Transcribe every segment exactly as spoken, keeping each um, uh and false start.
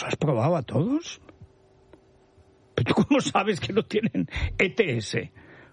has probado a todos? ¿Pero tú cómo sabes que no tienen E T S?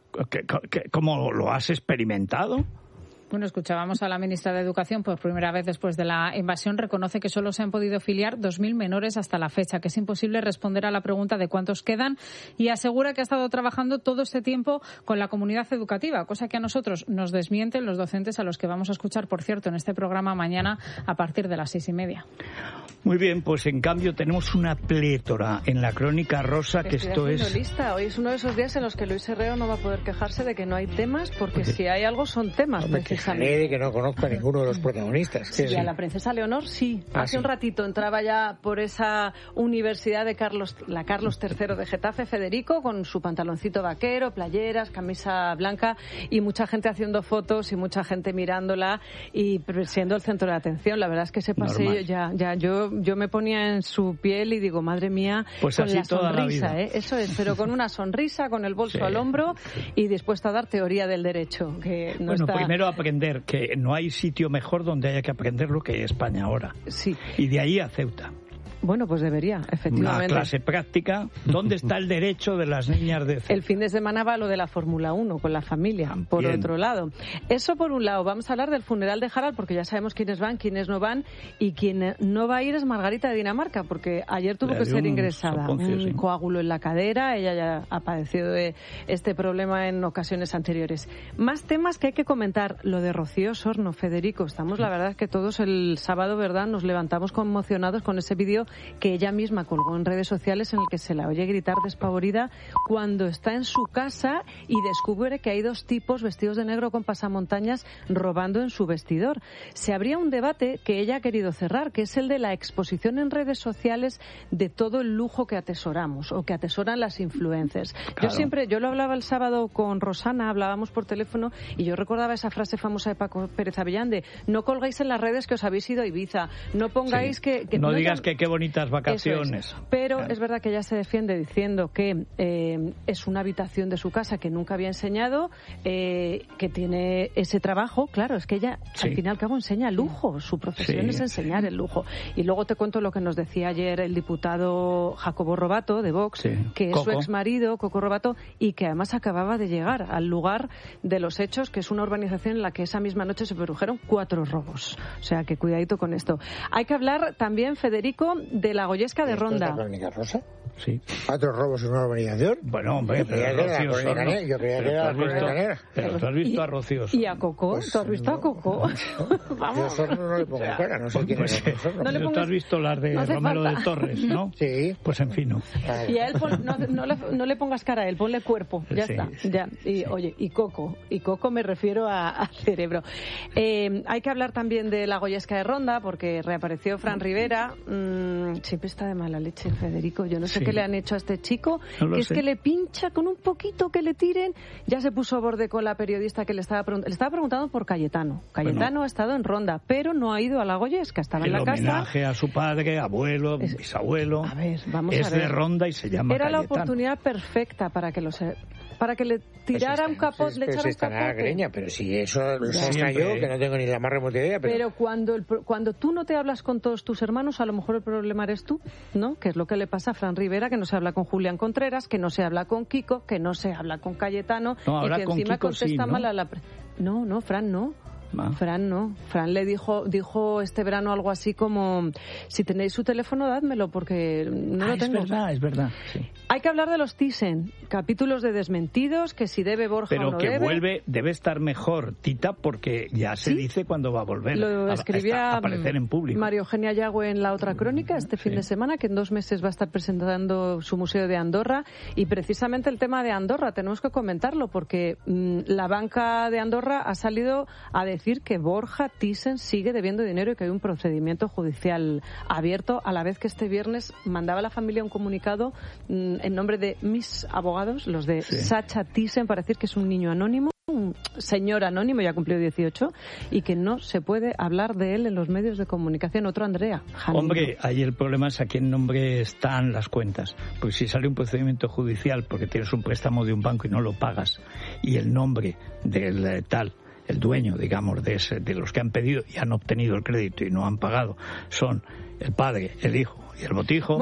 ¿Cómo lo has experimentado? Bueno, escuchábamos a la ministra de Educación por primera vez después de la invasión. Reconoce que solo se han podido filiar dos mil menores hasta la fecha, que es imposible responder a la pregunta de cuántos quedan, y asegura que ha estado trabajando todo este tiempo con la comunidad educativa, cosa que a nosotros nos desmienten los docentes, a los que vamos a escuchar, por cierto, en este programa mañana a partir de las seis y media. Muy bien, pues en cambio tenemos una plétora en la Crónica Rosa, que Estoy esto es... lista. Hoy es uno de esos días en los que Luis Herrero no va a poder quejarse de que no hay temas, porque, porque... si hay algo son temas. No me quejaré de que no conozco a ninguno de los protagonistas. Sí, sí. A la princesa Leonor sí. Ah, Hace sí. un ratito entraba ya por esa universidad de Carlos, la Carlos tercero de Getafe, Federico, con su pantaloncito vaquero, playeras, camisa blanca, y mucha gente haciendo fotos y mucha gente mirándola y siendo el centro de atención. La verdad es que ese paseo ya, ya yo, yo me ponía en su piel y digo, madre mía, pues con así la toda sonrisa, la vida. ¿eh? Eso es, pero con una sonrisa, con el bolso sí. al hombro y dispuesta a dar teoría del derecho. Que no bueno, está... primero aprender que no hay sitio mejor donde haya que aprender lo que España ahora. Sí. Y de ahí a Ceuta. Bueno, pues debería, efectivamente. Una clase práctica. ¿Dónde está el derecho de las niñas de Ceuta? El fin de semana va lo de la Fórmula uno con la familia, También. por otro lado. Eso por un lado. Vamos a hablar del funeral de Harald, porque ya sabemos quiénes van, quiénes no van, y quien no va a ir es Margarita de Dinamarca, porque ayer tuvo que ser ingresada. Soponcio, un sí. coágulo en la cadera, ella ya ha padecido de este problema en ocasiones anteriores. Más temas que hay que comentar. Lo de Rocío Sorno, Federico. Estamos, la verdad, que todos el sábado, ¿verdad?, nos levantamos conmocionados con ese vídeo que ella misma colgó en redes sociales, en el que se la oye gritar despavorida cuando está en su casa y descubre que hay dos tipos vestidos de negro con pasamontañas robando en su vestidor. Se abría un debate que ella ha querido cerrar, que es el de la exposición en redes sociales de todo el lujo que atesoramos o que atesoran las influencers. Claro. Yo siempre, yo lo hablaba el sábado con Rosana, hablábamos por teléfono, y yo recordaba esa frase famosa de Paco Pérez Avellán de: no colgáis en las redes que os habéis ido a Ibiza, no pongáis sí. que, que... No, no digas ya... que qué bonitas vacaciones. Es. Pero claro. es verdad que ella se defiende diciendo que eh, es una habitación de su casa que nunca había enseñado, eh, que tiene ese trabajo. Claro, es que ella sí. al fin y al cabo enseña lujo, su profesión sí. es enseñar el lujo. Y luego te cuento lo que nos decía ayer el diputado Jacobo Robato de Vox, sí. que es Coco. su exmarido, Coco Robato, y que además acababa de llegar al lugar de los hechos, que es una urbanización en la que esa misma noche se produjeron cuatro robos. O sea, que cuidadito con esto. Hay que hablar también, Federico, de la Goyesca de Ronda. ¿Es la Crónica Rosa? Sí. ¿Cuatro robos en una urbanización? Bueno, hombre, yo creía que era la Crónica Negra. Yo creía que era la Crónica Negra. Pero tú has visto y, a Rocío Sorno. ¿Y a Coco? Pues, ¿Tú has visto no, a Coco? No, Vamos. Yo Sorno no le pongo cara, no sé pues, quién pues, es Sorno. No le pongas... ¿Tú has visto las de no Romero falta. de Torres, no? Sí. Pues en fin. No. Y a él pon, no, no, le, no le pongas cara a él, ponle cuerpo. Ya sí, está. Sí, ya. Y sí. Oye, y Coco. Y Coco me refiero a, a cerebro. Eh, hay que hablar también de la Goyesca de Ronda, porque reapareció Fran Rivera. Mm, siempre está de mala leche, Federico. Yo no sé sí. qué le han hecho a este chico, no que es sé. que le pincha con un poquito que le tiren. Ya se puso a borde con la periodista que le estaba, pregunt- le estaba preguntando por Cayetano. Cayetano bueno. ha estado en Ronda, pero no ha ido a la Goyesca, estaba en la casa. El homenaje a su padre, abuelo, es, bisabuelo. A ver, vamos es a ver. de Ronda y se llama Era Cayetano. la oportunidad perfecta para que lo se... para que le tirara un capote, le echara un capote. Greña, pero si eso lo sé yo, que no tengo ni la más remota idea. Pero, pero cuando, el, cuando tú no te hablas con todos tus hermanos, a lo mejor el problema eres tú, ¿no? Que es lo que le pasa a Fran Rivera, que no se habla con Julián Contreras, que no se habla con Kiko, que no se habla con Cayetano, no, y que encima Kiko, contesta sí, ¿no? mal a la... Pre- no, no, Fran no. Ah. Fran no. Fran le dijo dijo este verano algo así como: si tenéis su teléfono, dádmelo, porque no ah, lo tengo. Es verdad, es verdad. Sí. Hay que hablar de los Thyssen, capítulos de desmentidos, que si debe Borja Pero o no que debe. vuelve, debe estar mejor Tita, porque ya se ¿Sí? dice cuándo va a volver lo a, escribía a, a aparecer en público. María Eugenia Yagüe en La Otra Crónica este fin sí. de semana, que en dos meses va a estar presentando su museo de Andorra, y precisamente el tema de Andorra tenemos que comentarlo, porque mmm, la banca de Andorra ha salido a decir que Borja Thyssen sigue debiendo dinero y que hay un procedimiento judicial abierto, a la vez que este viernes mandaba a la familia un comunicado mmm, en nombre de mis abogados, los de sí. Sacha Thyssen, para decir que es un niño anónimo, un señor anónimo, ya cumplió dieciocho, y que no se puede hablar de él en los medios de comunicación. Otro Andrea. Janino. Hombre, ahí el problema es a qué nombre están las cuentas. Porque si sale un procedimiento judicial porque tienes un préstamo de un banco y no lo pagas, y el nombre del eh, tal, el dueño, digamos, de, ese, de los que han pedido y han obtenido el crédito y no han pagado, son el padre, el hijo y el botijo...